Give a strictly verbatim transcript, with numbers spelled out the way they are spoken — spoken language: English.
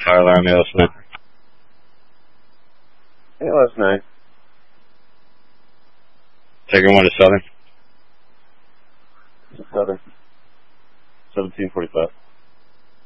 fire alarm yeah, last night. Yeah, last night. Taking one to Southern. Southern. seventeen forty-five.